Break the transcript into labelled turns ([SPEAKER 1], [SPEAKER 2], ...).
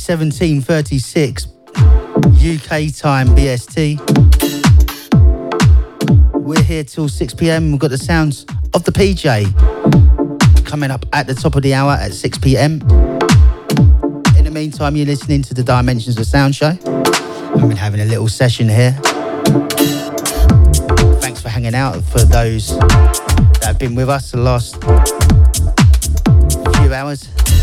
[SPEAKER 1] 17:36 UK time BST. We're here till 6 p.m. We've got the sounds of the PJ coming up at the top of the hour at 6 p.m. In the meantime, you're listening to the Dimensions of Sound show. I've been having a little session here. Thanks for hanging out for those that have been with us the last few hours.